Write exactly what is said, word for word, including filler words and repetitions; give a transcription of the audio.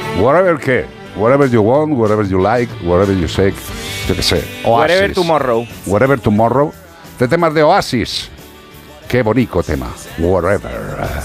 Whatever qué. Whatever you want, whatever you like, whatever you say. Yo qué sé. Oasis. Whatever Tomorrow. Whatever Tomorrow. Este tema es de Oasis. Qué bonito tema. Whatever.